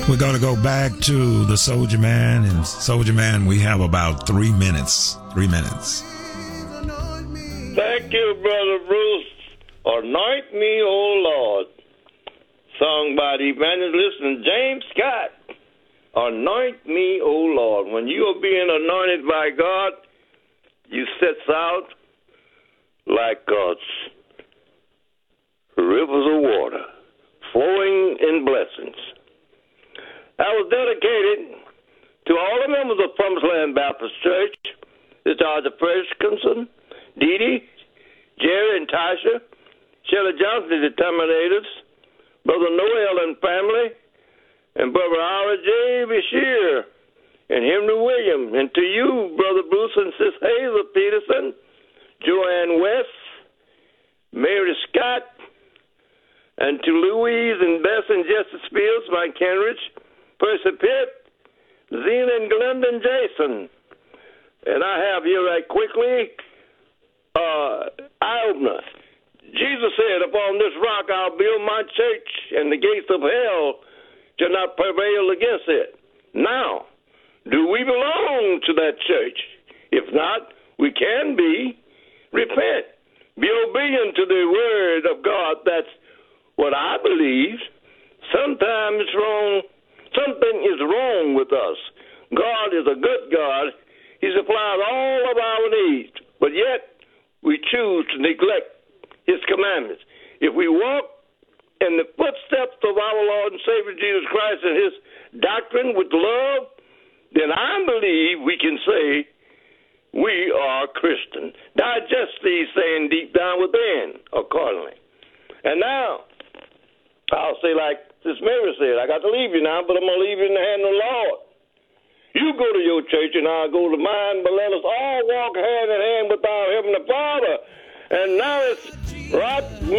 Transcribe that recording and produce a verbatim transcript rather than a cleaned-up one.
We're going to go back to the Soldier Man. And Soldier Man, we have about three minutes. Three minutes. Thank you, Brother Bruce. Anoint me, O Lord. Sung by the evangelist and James Scott. Anoint me, O Lord. When you are being anointed by God, you sets out like God's rivers of water, flowing in blessings. I was dedicated to all the members of Promised Land Baptist Church, the Dodger Ferguson, Dee Dee, Jerry and Tasha, Shelley Johnson, the Terminators, Brother Noel and family, and Brother Ira J. Bashir, and Henry Williams, and to you, Brother Bruce and Sis Hazel Peterson, Joanne West, Mary Scott, and to Louise and Bess and Jesse Spears, Mike Kenrich, Percy Pitt, Zena and Glendon Jason. And I have here right quickly, uh, eye-opener. Jesus said, upon this rock I'll build my church, and the gates of hell shall not prevail against it. Now, do we belong to that church? If not, we can be. Repent. Be obedient to the word of God. That's what I believe. Sometimes it's wrong. Something is wrong with us. God is a good God. He supplies all of our needs, but yet we choose to neglect his commandments. If we walk in the footsteps of our Lord and Savior Jesus Christ and his doctrine with love, then I believe we can say we are Christian. Digest these sayings deep down within accordingly. And now, I'll say like Sis Mary said, I got to leave you now, but I'm going to leave you in the hand of the Lord. You go to your church and I'll go to mine, but let us all walk hand in hand with our Heavenly Father. And now it's right.